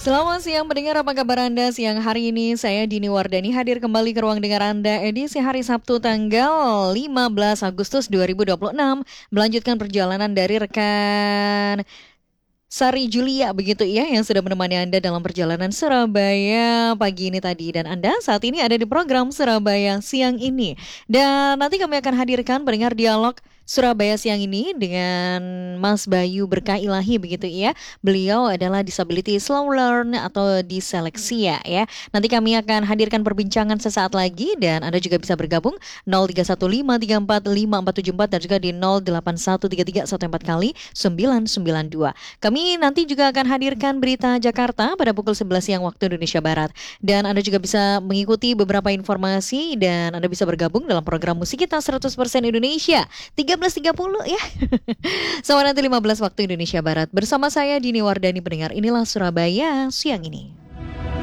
Selamat siang pendengar, apa kabar Anda siang hari ini? Saya Dini Wardani hadir kembali ke ruang dengar Anda edisi hari Sabtu tanggal 15 Agustus 2026. Melanjutkan perjalanan dari rekan Sari Julia begitu ya yang sudah menemani Anda dalam perjalanan Surabaya pagi ini tadi. Dan Anda saat ini ada di program Surabaya Siang ini. Dan nanti kami akan hadirkan pendengar dialog Surabaya Siang ini dengan Mas Bayu Berkah Ilahi begitu ya. Beliau adalah disability slow learn atau diseleksia ya. Nanti kami akan hadirkan perbincangan sesaat lagi dan Anda juga bisa bergabung 0315345474 dan juga di 081331 kali 992. Kami nanti juga akan hadirkan berita Jakarta pada pukul 11 siang waktu Indonesia Barat. Dan Anda juga bisa mengikuti beberapa informasi dan Anda bisa bergabung dalam program musik kita 100% Indonesia 13.30 ya. Sama nanti 15 waktu Indonesia Barat. Bersama saya Dini Wardani pendengar, inilah Surabaya Siang ini.